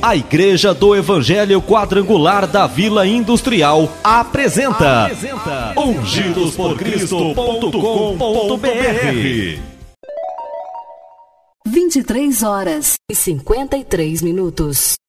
A Igreja do Evangelho Quadrangular da Vila Industrial apresenta ungidosporcristo.com.br. 23 horas e 53 minutos.